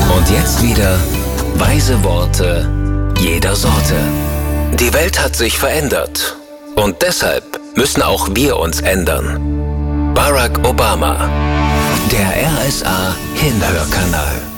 Und jetzt wieder weise Worte jeder Sorte. Die Welt hat sich verändert und deshalb müssen auch wir uns ändern. Barack Obama, der RSA Hinhörkanal.